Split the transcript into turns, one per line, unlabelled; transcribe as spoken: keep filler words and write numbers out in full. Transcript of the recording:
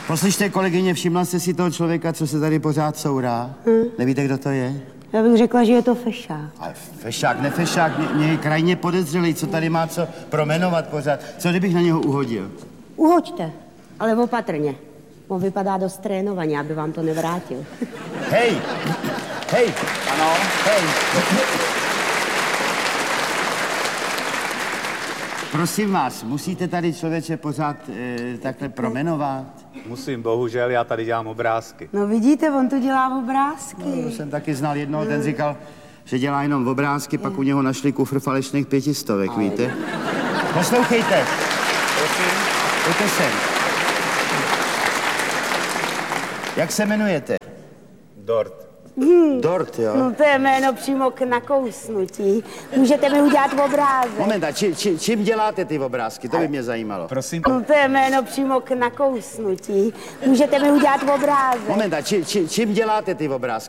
Poslyšte, kolegyně, všimla jste si toho člověka, co se tady pořád sourá? Hmm. Nevíte, kdo to je?
Já bych řekla, že je to fešák.
Ale fešák, ne fešák, mě, mě je krajně podezřelý, co tady má co promenovat pořád. Co kdybych na něho uhodil?
Uhoďte, ale opatrně. On vypadá dost trénovaně, aby vám to nevrátil.
Hej! Hej! Ano? Hej! Prosím vás, musíte tady člověče pořád e, takhle promenovat?
Musím, bohužel, já tady dělám obrázky.
No vidíte, on tu dělá obrázky.
No, jsem taky znal jednoho, ten říkal, že dělá jenom obrázky, pak u něho našli kufr falešných pětistovek, ale... víte? Poslouchejte.
Prosím.
Pojďte sem. Jak se jmenujete?
Dort.
Hmm.
Dort, jo?
No to je jméno přímo k nakousnutí. Můžete mi udělat obrázek.
Moment, a či, či, čím děláte ty obrázky? To by mě zajímalo.
Prosím.
No to je jméno přímo k nakousnutí. Můžete mi udělat obrázek.
Moment, a či, či, čím děláte ty obrázky?